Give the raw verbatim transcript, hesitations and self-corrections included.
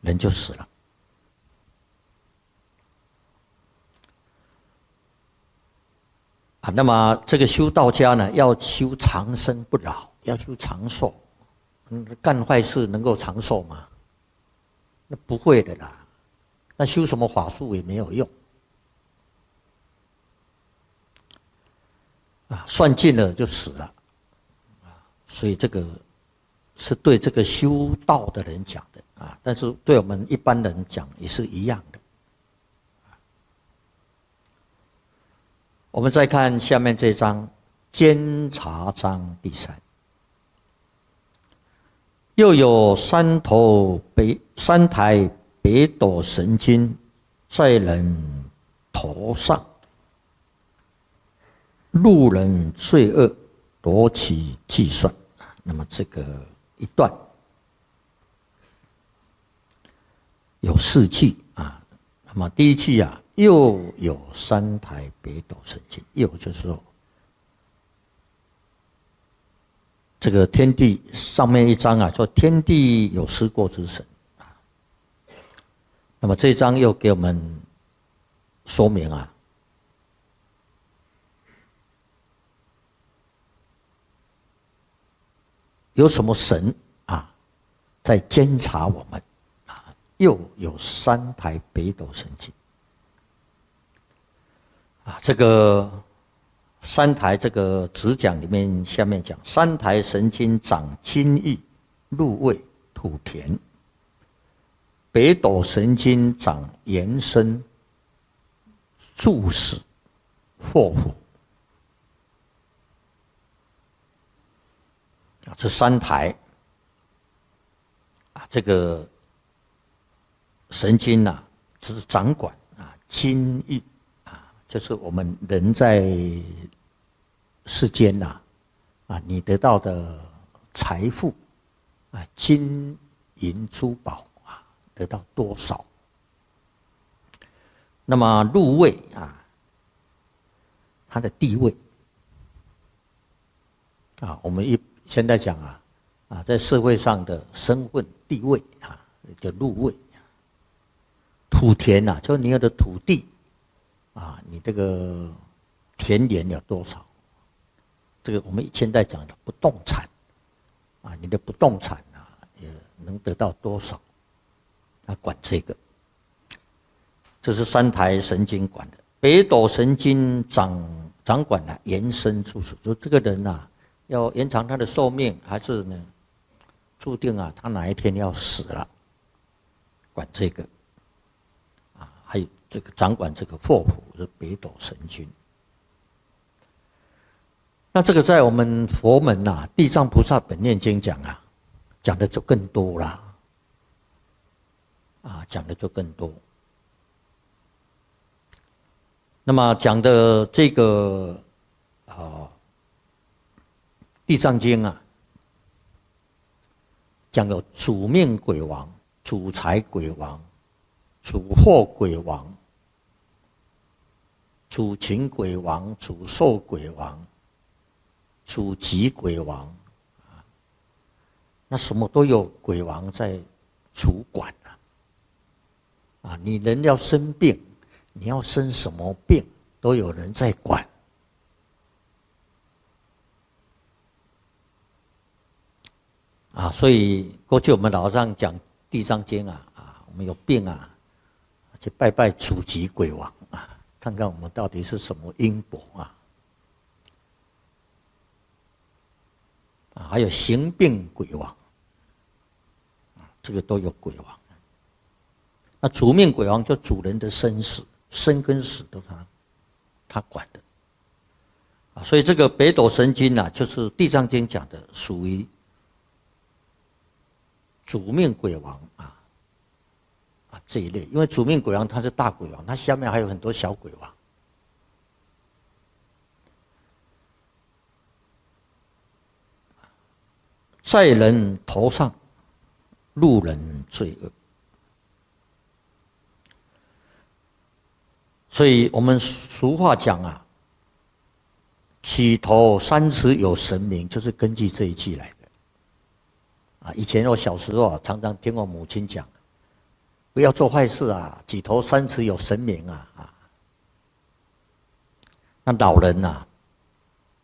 人就死了。啊，那么这个修道家呢，要修长生不老，要修长寿。嗯，干坏事能够长寿吗？那不会的啦。那修什么法术也没有用。啊，算尽了就死了。啊，所以这个是对这个修道的人讲的啊，但是对我们一般人讲也是一样的。我们再看下面这章监察章第三，又有三头北三台北斗神经在人头上，路人罪恶夺其计算。那么这个一段有四句啊，那么第一句啊，又有三台北斗神经，又就是说，这个天地上面一章啊，说天地有失过之神啊。那么这一章又给我们说明啊，有什么神啊在监察我们啊？又有三台北斗神经啊，这个三台这个子讲里面下面讲，三台神经长津液、入味、吐田；北斗神经长延伸、注死、祸福。啊，这三台啊，这个神经呐、啊，就是掌管啊津液啊，就是我们人在世间呐 啊, 啊，你得到的财富啊，金银珠宝啊，得到多少？那么入位啊，它的地位啊，我们一现在讲啊，啊，在社会上的身份地位啊，叫入位。土田呐、啊，就是你有的土地啊，你这个田园有多少？这个我们现在讲的不动产啊，你的不动产啊，也能得到多少？他管这个，这是三台神经管的。北斗神经掌掌管了、啊、延伸处处，就这个人呐、啊。要延长他的寿命，还是呢？注定啊，他哪一天要死了，管这个啊，还有这个掌管这个祸福是北斗神经。那这个在我们佛门呐、啊，《地藏菩萨本愿经》讲啊，讲的就更多了啊，讲的就更多。那么讲的这个啊。地藏经啊，讲有主命鬼王、主财鬼王、主祸鬼王、主情鬼王、主寿鬼王、主吉鬼王啊，那什么都有鬼王在主管啊。啊，你人要生病，你要生什么病，都有人在管。啊，所以过去我们老上讲《地藏经》啊，啊，我们有病啊，去拜拜主吉鬼王啊，看看我们到底是什么因果啊。啊，还有行病鬼王，啊，这个都有鬼王。那主命鬼王就主人的生死，生跟死都他他管的。啊，所以这个北斗神经啊，就是《地藏经》讲的，属于主命鬼王啊啊这一类，因为主命鬼王他是大鬼王，他下面还有很多小鬼王。在人头上，路人罪恶。所以我们俗话讲啊，起头三尺有神明，就是根据这一句来的。啊，以前我小时候啊，常常听我母亲讲， 不要做坏事啊，举头三尺有神明啊啊！那老人呐、啊，